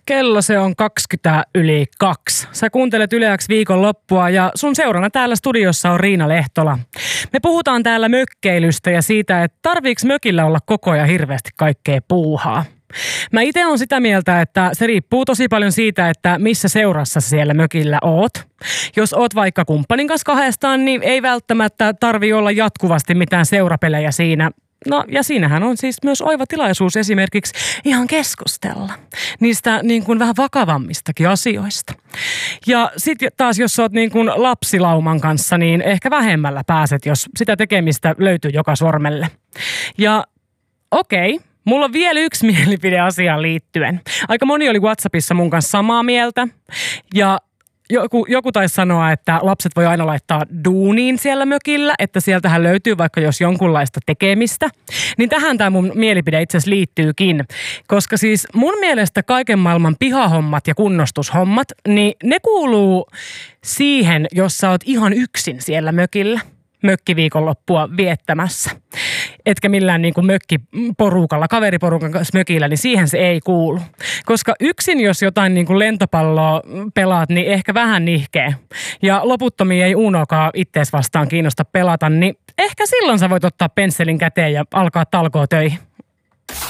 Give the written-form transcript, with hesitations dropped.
Kello se on 2:20. Sä kuuntelet Yle X viikonloppua ja sun seurana täällä studiossa on Riina Lehtola. Me puhutaan täällä mökkeilystä ja siitä, että tarviiks mökillä olla koko ajan hirveästi kaikkea puuhaa. Mä itse on sitä mieltä, että se riippuu tosi paljon siitä, että missä seurassa siellä mökillä oot. Jos oot vaikka kumppanin kanssa kahdestaan, niin ei välttämättä tarvii olla jatkuvasti mitään seurapelejä siinä. No ja siinähän on siis myös oiva tilaisuus esimerkiksi ihan keskustella niistä niin kuin vähän vakavammistakin asioista. Ja sitten taas jos oot niin kuin lapsilauman kanssa, niin ehkä vähemmällä pääset, jos sitä tekemistä löytyy joka sormelle. Ja okei. Mulla on vielä yksi mielipide asiaan liittyen. Aika moni oli WhatsAppissa mun kanssa samaa mieltä ja joku taisi sanoa, että lapset voi aina laittaa duuniin siellä mökillä, että sieltähän löytyy vaikka jos jonkunlaista tekemistä. Niin tähän tämä mun mielipide itse asiassa liittyykin, koska siis mun mielestä kaiken maailman pihahommat ja kunnostushommat, niin ne kuuluu siihen, jos sä oot ihan yksin siellä mökillä. Mökkiviikonloppua viettämässä. Etkä millään niin kuin mökkiporukalla, kaveriporukan kanssa mökillä, niin siihen se ei kuulu. Koska yksin, jos jotain niin kuin lentopalloa pelaat, niin ehkä vähän nihkeä. Ja loputtomia ei Unokaan ittees vastaan kiinnosta pelata, niin ehkä silloin sä voit ottaa pensselin käteen ja alkaa talkootöihin.